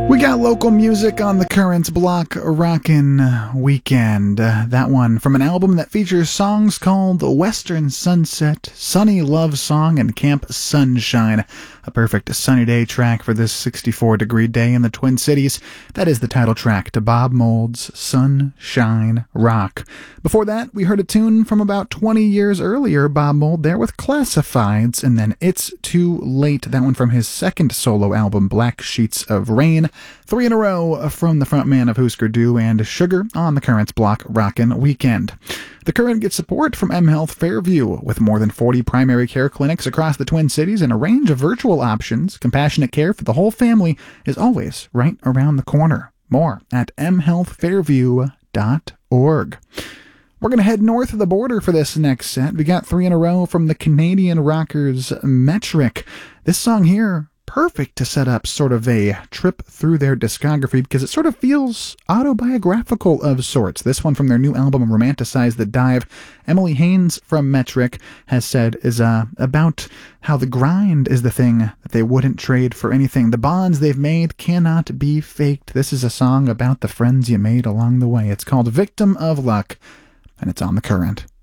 We got local music on the Currents Block Rockin' Weekend. That one from an album that features songs called Western Sunset, Sunny Love Song, and Camp Sunshine. A perfect sunny day track for this 64-degree day in the Twin Cities. That is the title track to Bob Mould's Sunshine Rock. Before that, we heard a tune from about 20 years earlier, Bob Mould there with Classifieds, and then It's Too Late, that one from his second solo album, Black Sheets of Rain. 3 in a row from the frontman of Husker Du and Sugar on the Currents Block Rockin' Weekend. The Current gets support from mHealth Fairview. With more than 40 primary care clinics across the Twin Cities and a range of virtual options, compassionate care for the whole family is always right around the corner. More at mhealthfairview.org. We're going to head north of the border for this next set. We got 3 in a row from the Canadian rockers Metric. This song here, perfect to set up sort of a trip through their discography because it sort of feels autobiographical of sorts. This one from their new album, Romanticize the Dive, Emily Haynes from Metric has said is about how the grind is the thing that they wouldn't trade for anything. The bonds they've made cannot be faked. This is a song about the friends you made along the way. It's called Victim of Luck, and it's on The Current.